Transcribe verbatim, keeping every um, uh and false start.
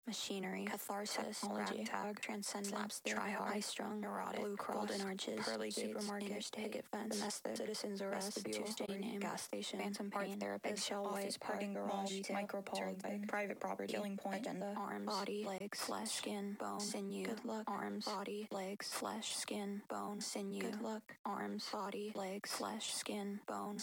machinery, catharsis, Technology, ragtag, transcendent, slapstick, try-hard, high-strung, neurotic, blue cross, golden arches, pearly gates, supermarket, interstate, picket fence, domestic, citizens arrest, vestibule, Tuesday name, gas station, phantom art pain, therapist, eggshell office white, parking park, garage, retail, micropolitan, turnpike, private property, killing point, agenda, arms, body, legs, flesh, skin, bone, sinew, good luck, arms, body, legs, flesh, skin, bone, sinew, good luck, arms, body, legs, flesh, skin, bone,